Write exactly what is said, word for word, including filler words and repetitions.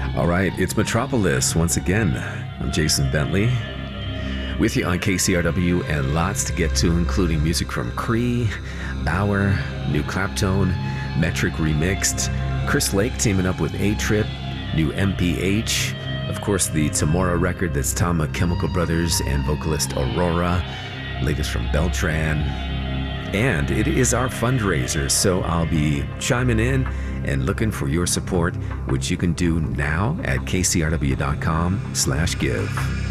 All right, it's Metropolis once again. I'm Jason Bentley with you on K C R W, and lots to get to, including music from Cree, Bauer, New Claptone, Metric Remixed, Chris Lake teaming up with A-Trip, new M P H, of course the Tamora record that's Tama Chemical Brothers and vocalist Aurora, latest from Beltran. And it is our fundraiser, so I'll be chiming in and looking for your support, which you can do now at kcrw.com slash give.